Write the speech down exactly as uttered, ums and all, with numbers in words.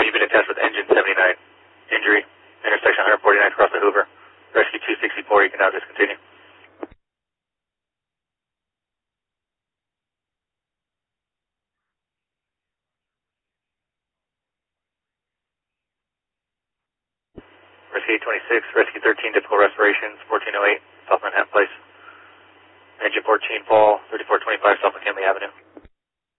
you've been attached with engine seventy-nine. Injury, intersection one forty-nine across the Hoover. Rescue two sixty-four, you can now discontinue. Rescue eight twenty-six, Rescue thirteen, difficult respirations, fourteen oh eight, South Manhattan Place. Engine fourteen, fall, thirty-four twenty-five, South McKinley Avenue.